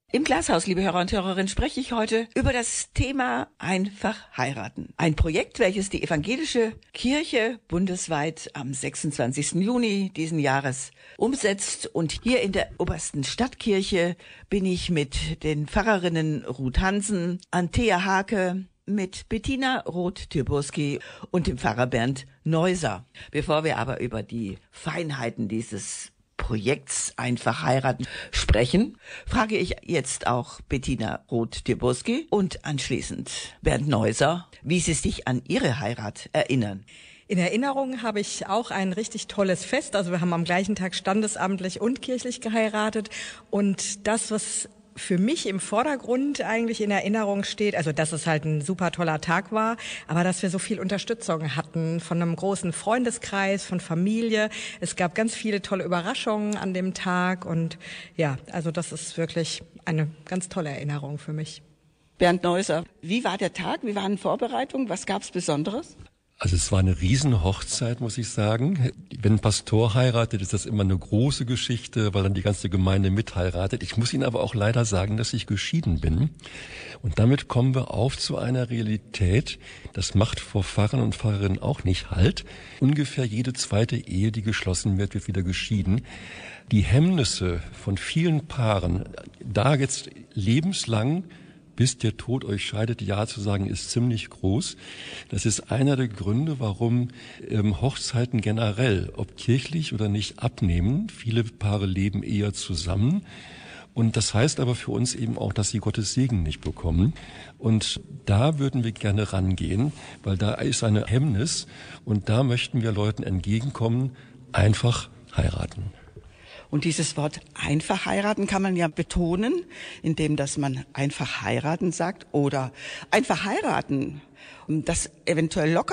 Im Glashaus, liebe Hörer und Hörerinnen, spreche ich heute über das Thema einfach heiraten. Ein Projekt, welches die evangelische Kirche bundesweit am 26. Juni diesen Jahres umsetzt. Und hier in der obersten Stadtkirche bin ich mit den Pfarrerinnen Ruth Hansen, Antea Hake, mit Bettina Roth-Tyrburski und dem Pfarrer Bernd Neuser. Bevor wir aber über die Feinheiten dieses Projekts Einfach heiraten sprechen, frage ich jetzt auch Bettina Roth-Tyrburski und anschließend Bernd Neuser, wie sie sich an ihre Heirat erinnern. In Erinnerung habe ich auch ein richtig tolles Fest. Also wir haben am gleichen Tag standesamtlich und kirchlich geheiratet. Und das, was für mich im Vordergrund eigentlich in Erinnerung steht, also dass es halt ein super toller Tag war, aber dass wir so viel Unterstützung hatten von einem großen Freundeskreis, von Familie. Es gab ganz viele tolle Überraschungen an dem Tag und ja, also das ist wirklich eine ganz tolle Erinnerung für mich. Bernd Neuser, wie war der Tag? Wie waren Vorbereitungen? Was gab's Besonderes? Also es war eine Riesenhochzeit, muss ich sagen. Wenn ein Pastor heiratet, ist das immer eine große Geschichte, weil dann die ganze Gemeinde mitheiratet. Ich muss Ihnen aber auch leider sagen, dass ich geschieden bin. Und damit kommen wir auf zu einer Realität, das macht vor Pfarrern und Pfarrerinnen auch nicht Halt. Ungefähr jede zweite Ehe, die geschlossen wird, wird wieder geschieden. Die Hemmnisse von vielen Paaren, da jetzt lebenslang bis der Tod euch scheidet, Ja zu sagen, ist ziemlich groß. Das ist einer der Gründe, warum Hochzeiten generell, ob kirchlich oder nicht, abnehmen. Viele Paare leben eher zusammen. Und das heißt aber für uns eben auch, dass sie Gottes Segen nicht bekommen. Und da würden wir gerne rangehen, weil da ist eine Hemmnis. Und da möchten wir Leuten entgegenkommen, einfach heiraten. Und dieses Wort einfach heiraten kann man ja betonen, indem dass man einfach heiraten sagt oder einfach heiraten, das eventuell locker